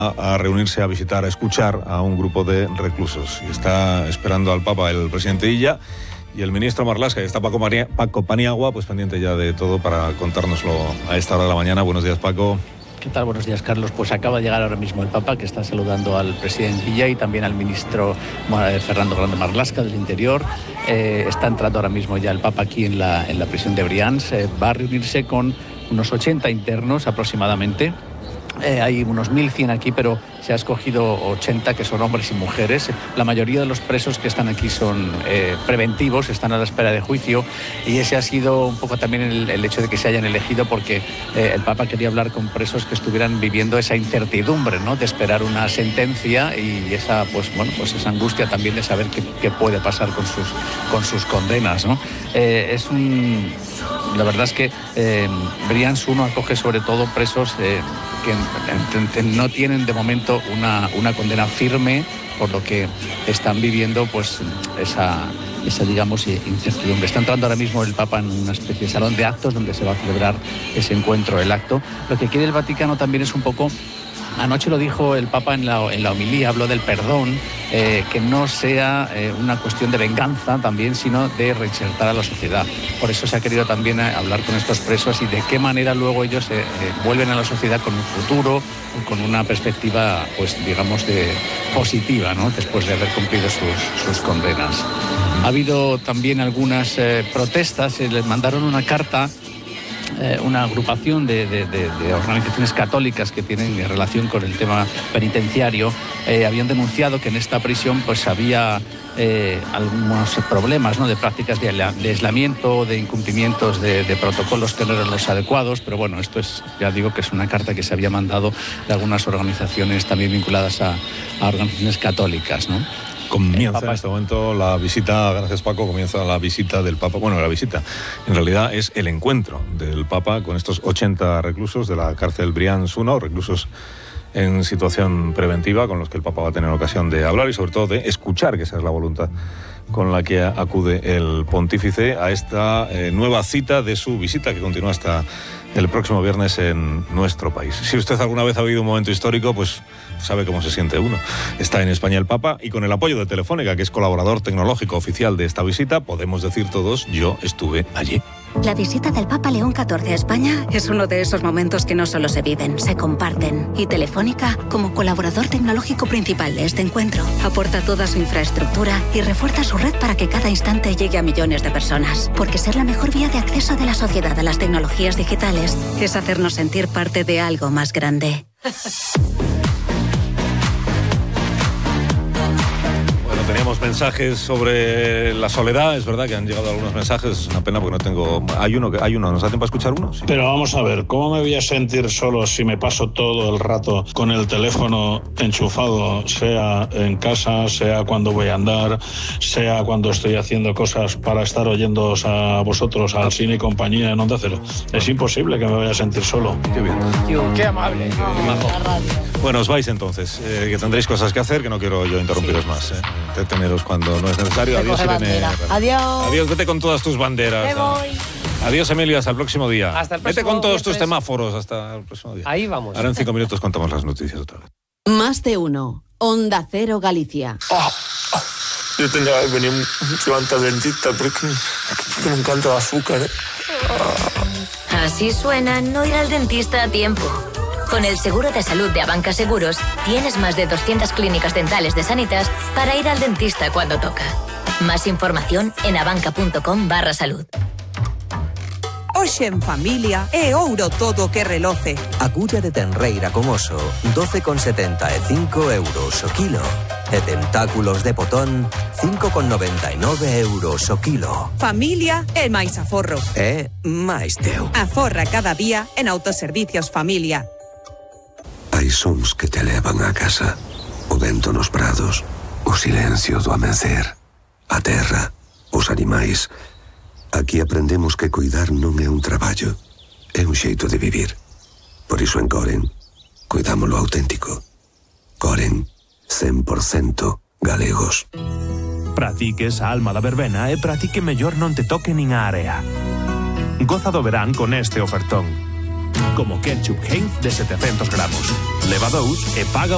a reunirse, a visitar, a escuchar a un grupo de reclusos. Y está esperando al Papa el presidente Illa y el ministro Marlaska, y está Paco Paniagua, pues pendiente ya de todo para contárnoslo a esta hora de la mañana. Buenos días, Paco. ¿Qué tal? Buenos días, Carlos. Pues acaba de llegar ahora mismo el Papa, que está saludando al presidente Illa y también al ministro Fernando Grande Marlaska del Interior. Está entrando ahora mismo ya el Papa aquí en la prisión de Brians. Va a reunirse con unos 80 internos aproximadamente. Hay unos 1.100 aquí, pero se ha escogido 80 que son hombres y mujeres. La mayoría de los presos que están aquí son preventivos, están a la espera de juicio, y ese ha sido un poco también el hecho de que se hayan elegido, porque el Papa quería hablar con presos que estuvieran viviendo esa incertidumbre, ¿no?, de esperar una sentencia y esa, esa angustia también de saber qué puede pasar con sus condenas, ¿no? La verdad es que Brians 1 acoge sobre todo presos que no tienen de momento una condena firme, por lo que están viviendo pues esa digamos incertidumbre. Está entrando ahora mismo el Papa en una especie de salón de actos donde se va a celebrar ese encuentro, el acto. Lo que quiere el Vaticano también es un poco... Anoche lo dijo el Papa en la homilía, habló del perdón, que no sea una cuestión de venganza también, sino de reinsertar a la sociedad. Por eso se ha querido también hablar con estos presos y de qué manera luego ellos vuelven a la sociedad con un futuro, con una perspectiva, pues digamos, positiva, ¿no?, después de haber cumplido sus condenas. Ha habido también algunas protestas, les mandaron una carta. Una agrupación de organizaciones católicas que tienen relación con el tema penitenciario habían denunciado que en esta prisión pues había algunos problemas, ¿no?, de prácticas de aislamiento, de incumplimientos de protocolos que no eran los adecuados, pero bueno, esto es, ya digo, que es una carta que se había mandado de algunas organizaciones también vinculadas a organizaciones católicas, ¿no? Comienza en este momento la visita, gracias Paco, comienza la visita del Papa. Bueno, la visita en realidad es el encuentro del Papa con estos 80 reclusos de la cárcel Brians 1, reclusos en situación preventiva, con los que el Papa va a tener ocasión de hablar y sobre todo de escuchar, que esa es la voluntad con la que acude el pontífice a esta nueva cita de su visita, que continúa hasta el próximo viernes en nuestro país. Si usted alguna vez ha vivido un momento histórico, pues sabe cómo se siente uno. Está en España el Papa y con el apoyo de Telefónica, que es colaborador tecnológico oficial de esta visita, podemos decir todos, yo estuve allí. La visita del Papa León XIV a España es uno de esos momentos que no solo se viven, se comparten. Y Telefónica, como colaborador tecnológico principal de este encuentro, aporta toda su infraestructura y refuerza su red para que cada instante llegue a millones de personas. Porque ser la mejor vía de acceso de la sociedad a las tecnologías digitales es hacernos sentir parte de algo más grande. Teníamos mensajes sobre la soledad, es verdad que han llegado algunos mensajes, es una pena porque no tengo... Hay uno, ¿nos da tiempo a escuchar uno? Sí. Pero vamos a ver, ¿cómo me voy a sentir solo si me paso todo el rato con el teléfono enchufado, sea en casa, sea cuando voy a andar, sea cuando estoy haciendo cosas para estar oyéndoos a vosotros, al Cine y Compañía en Onda Cero? Es imposible que me vaya a sentir solo. Qué bien. Qué amable. Bueno, os vais entonces, que tendréis cosas que hacer, que no quiero yo interrumpiros más. Deteneros cuando no es necesario. Adiós, Irene. Adiós. Adiós, vete con todas tus banderas. Me voy. Adiós, Emilio, hasta el próximo día. Hasta el próximo Vete con todos viernes. tus semáforos hasta el próximo día. Ahí vamos. Ahora en 5 minutos contamos las noticias otra vez. Más de uno. Onda Cero Galicia. Yo tendría que venir mucho antes al dentista porque me encanta el azúcar. Así suena no ir al dentista a tiempo. Con el seguro de salud de Abanca Seguros, tienes más de 200 clínicas dentales de Sanitas para ir al dentista cuando toca. Más información en abanca.com/salud. Hoxe en familia é ouro todo que reloce. A culla de tenreira con oso, 12,75 euros o kilo. E tentáculos de potón, 5,99 euros o kilo. Familia é máis aforro. É máis teu. Aforra cada día en Autoservicios Familia. Hai sons que te levan a casa. O vento nos prados, o silencio do amencer, a terra, os animais. Aquí aprendemos que cuidar non é un traballo, é un xeito de vivir. Por iso en Coren, cuidámolo auténtico. Coren, 100% galegos. Pratique esa alma da verbena e pratique mellor non te toque nin a area. Goza do verán con este ofertón. Como ketchup Heinz de 700 gramos. Leva 2 e paga